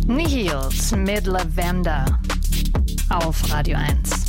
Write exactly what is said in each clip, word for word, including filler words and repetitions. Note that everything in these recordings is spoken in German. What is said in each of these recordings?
Nihils mit Lavender auf Radio eins.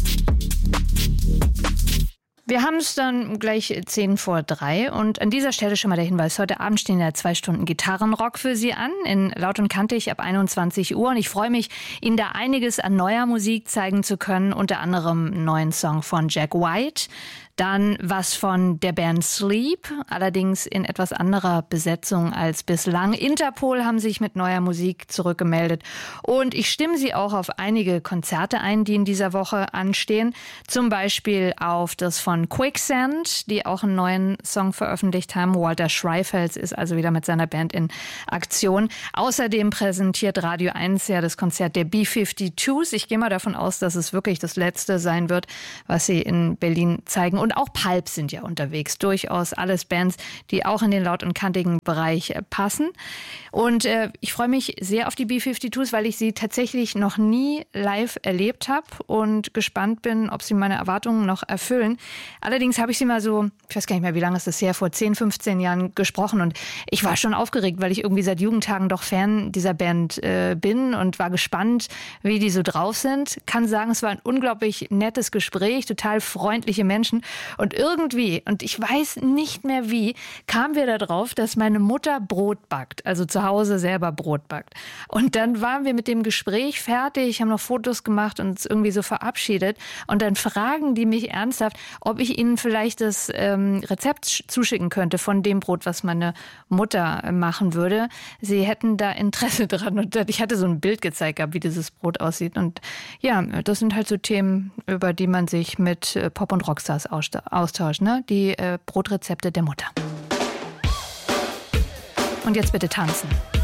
Wir haben es dann gleich zehn vor drei und an dieser Stelle schon mal der Hinweis, heute Abend stehen ja zwei Stunden Gitarrenrock für Sie an, in Laut und Kantig ab einundzwanzig Uhr und ich freue mich, Ihnen da einiges an neuer Musik zeigen zu können, unter anderem einen neuen Song von Jack White, dann was von der Band Sleep, allerdings in etwas anderer Besetzung als bislang. Interpol haben sich mit neuer Musik zurückgemeldet und ich stimme Sie auch auf einige Konzerte ein, die in dieser Woche anstehen. Zum Beispiel auf das von Quicksand, die auch einen neuen Song veröffentlicht haben. Walter Schreifels ist also wieder mit seiner Band in Aktion. Außerdem präsentiert Radio eins ja das Konzert der B zweiundfünfzig. Ich gehe mal davon aus, dass es wirklich das letzte sein wird, was sie in Berlin zeigen. Und auch Pulp sind ja unterwegs. Durchaus alles Bands, die auch in den laut- und kantigen Bereich äh, passen. Und äh, ich freue mich sehr auf die B zweiundfünfzig, weil ich sie tatsächlich noch nie live erlebt habe und gespannt bin, ob sie meine Erwartungen noch erfüllen. Allerdings habe ich sie mal so, ich weiß gar nicht mehr, wie lange ist das her, vor zehn, fünfzehn Jahren gesprochen und ich war schon aufgeregt, weil ich irgendwie seit Jugendtagen doch Fan dieser Band äh, bin und war gespannt, wie die so drauf sind. Kann sagen, es war ein unglaublich nettes Gespräch, total freundliche Menschen. Und irgendwie, und ich weiß nicht mehr wie, kamen wir da drauf, dass meine Mutter Brot backt, also zu Hause selber Brot backt. Und dann waren wir mit dem Gespräch fertig, haben noch Fotos gemacht und uns irgendwie so verabschiedet. Und dann fragen die mich ernsthaft, ob ich ihnen vielleicht das ähm, Rezept zuschicken könnte von dem Brot, was meine Mutter machen würde. Sie hätten da Interesse dran. Und ich hatte so ein Bild gezeigt gehabt, wie dieses Brot aussieht. Und ja, das sind halt so Themen, über die man sich mit Pop- und Rockstars austauscht, ne? Die äh, Brotrezepte der Mutter. Und jetzt bitte tanzen.